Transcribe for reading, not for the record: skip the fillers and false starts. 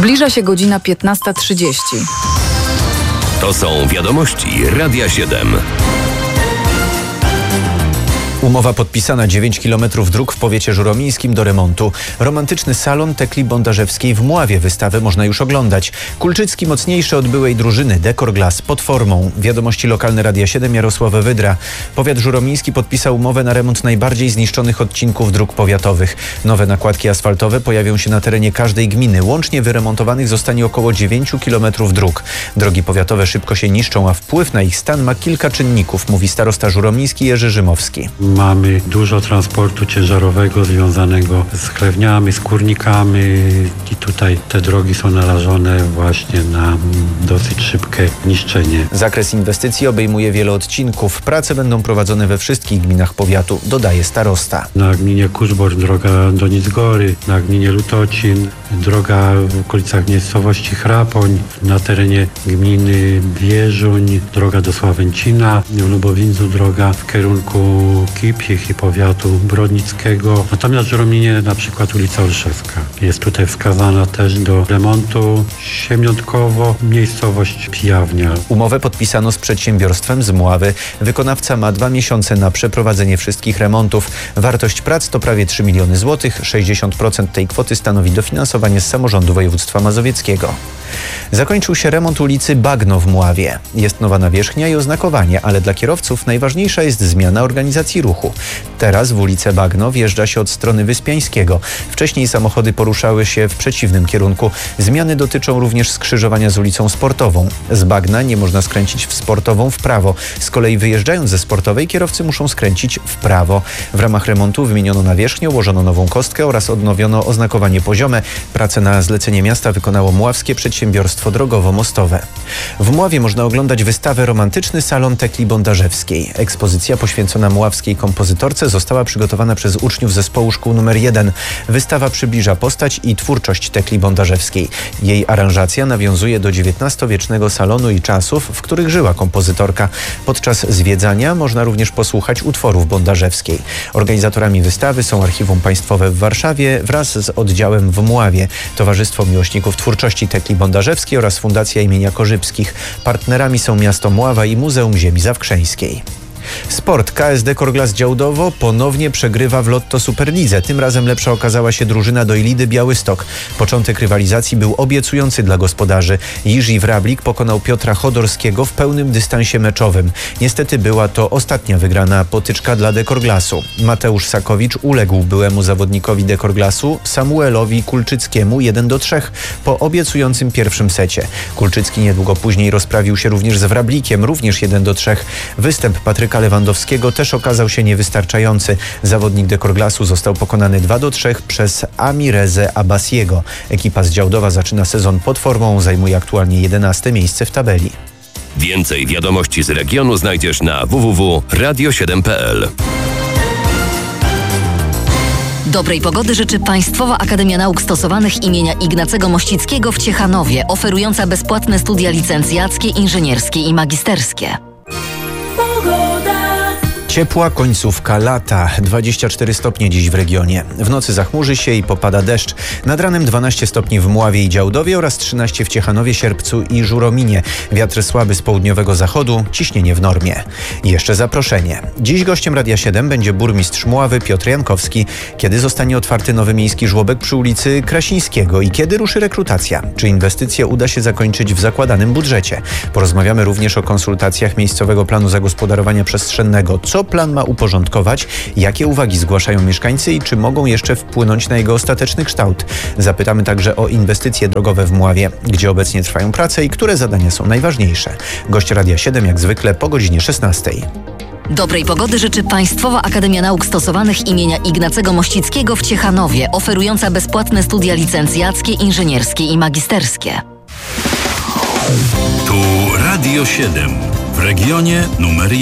Zbliża się godzina 15:30. To są wiadomości Radia 7. Umowa podpisana, 9 km dróg w powiecie żuromińskim do remontu. Romantyczny salon Tekli Bondarzewskiej w Mławie. Wystawę można już oglądać. Kulczycki mocniejszy od byłej drużyny. Dekor Glass pod formą. Wiadomości lokalne Radia 7, Jarosław Wydra. Powiat żuromiński podpisał umowę na remont najbardziej zniszczonych odcinków dróg powiatowych. Nowe nakładki asfaltowe pojawią się na terenie każdej gminy. Łącznie wyremontowanych zostanie około 9 km dróg. Drogi powiatowe szybko się niszczą, a wpływ na ich stan ma kilka czynników, mówi starosta żuromiński Jerzy Rzymowski. Mamy dużo transportu ciężarowego związanego z chlewniami, z kurnikami i tutaj te drogi są narażone właśnie na dosyć szybkie niszczenie. Zakres inwestycji obejmuje wiele odcinków. Prace będą prowadzone we wszystkich gminach powiatu, dodaje starosta. Na gminie Kurzbor droga do Nicgory, na gminie Lutocin, droga w okolicach miejscowości Chrapoń, na terenie gminy Wierzuń, droga do Sławęcina, w Lubowindzu droga w kierunku Kipiech i powiatu brodnickiego. Natomiast w Żurominie na przykład ulica Olszewska jest tutaj wskazana też do remontu. Siemiątkowo, miejscowość Pijawnia. Umowę podpisano z przedsiębiorstwem z Mławy. Wykonawca ma 2 miesiące na przeprowadzenie wszystkich remontów. Wartość prac to prawie 3 miliony złotych. 60% tej kwoty stanowi dofinansowanie z samorządu województwa mazowieckiego. Zakończył się remont ulicy Bagno w Mławie. Jest nowa nawierzchnia i oznakowanie, ale dla kierowców najważniejsza jest zmiana organizacji ruchu. Teraz w ulicę Bagno wjeżdża się od strony Wyspiańskiego. Wcześniej samochody poruszały się w przeciwnym kierunku. Zmiany dotyczą również skrzyżowania z ulicą Sportową. Z Bagna nie można skręcić w Sportową w prawo. Z kolei wyjeżdżając ze Sportowej kierowcy muszą skręcić w prawo. W ramach remontu wymieniono nawierzchnię, ułożono nową kostkę oraz odnowiono oznakowanie poziome. Pracę na zlecenie miasta wykonało Mławskie Przedsiębiorstwo Drogowo-Mostowe. W Mławie można oglądać wystawę Romantyczny salon Tekli Bondarzewskiej. Ekspozycja poświęcona mławskiej kompozytorce została przygotowana przez uczniów zespołu szkół nr 1. Wystawa przybliża postać i twórczość Tekli Bondarzewskiej. Jej aranżacja nawiązuje do XIX-wiecznego salonu i czasów, w których żyła kompozytorka. Podczas zwiedzania można również posłuchać utworów Bondarzewskiej. Organizatorami wystawy są Archiwum Państwowe w Warszawie wraz z oddziałem w Mławie, Towarzystwo Miłośników Twórczości Tekli Bondarzewskiej oraz Fundacja imienia Korzybskich. Partnerami są miasto Mława i Muzeum Ziemi Zawkrzeńskiej. Sport. KS Dekor Glass Działdowo ponownie przegrywa w Lotto Superlidze. Tym razem lepsza okazała się drużyna Dojlidy Białystok. Początek rywalizacji był obiecujący dla gospodarzy. Jiří Wrablik pokonał Piotra Chodorskiego w pełnym dystansie meczowym. Niestety była to ostatnia wygrana potyczka dla Dekor Glassu. Mateusz Sakowicz uległ byłemu zawodnikowi Dekor Glassu Samuelowi Kulczyckiemu 1-3 po obiecującym pierwszym secie. Kulczycki niedługo później rozprawił się również z Wrablikiem, również 1-3. Występ Patryka Lewandowskiego też okazał się niewystarczający. Zawodnik Dekor Glassu został pokonany 2-3 przez Amirezę Abbasiego. Ekipa z Działdowa zaczyna sezon pod formą, zajmuje aktualnie 11 miejsce w tabeli. Więcej wiadomości z regionu znajdziesz na www.radio7.pl. Dobrej pogody życzy Państwowa Akademia Nauk Stosowanych imienia Ignacego Mościckiego w Ciechanowie, oferująca bezpłatne studia licencjackie, inżynierskie i magisterskie. Ciepła końcówka lata. 24 stopnie dziś w regionie. W nocy zachmurzy się i popada deszcz. Nad ranem 12 stopni w Mławie i Działdowie oraz 13 w Ciechanowie, Sierpcu i Żurominie. Wiatr słaby z południowego zachodu, ciśnienie w normie. I jeszcze zaproszenie. Dziś gościem Radia 7 będzie burmistrz Mławy Piotr Jankowski. Kiedy zostanie otwarty nowy miejski żłobek przy ulicy Krasińskiego i kiedy ruszy rekrutacja? Czy inwestycje uda się zakończyć w zakładanym budżecie? Porozmawiamy również o konsultacjach miejscowego planu zagospodarowania przestrzennego. Co plan ma uporządkować, jakie uwagi zgłaszają mieszkańcy i czy mogą jeszcze wpłynąć na jego ostateczny kształt. Zapytamy także o inwestycje drogowe w Mławie, gdzie obecnie trwają prace i które zadania są najważniejsze. Gość Radia 7 jak zwykle po godzinie 16. Dobrej pogody życzy Państwowa Akademia Nauk Stosowanych imienia Ignacego Mościckiego w Ciechanowie, oferująca bezpłatne studia licencjackie, inżynierskie i magisterskie. Tu Radio 7 w regionie numer 1.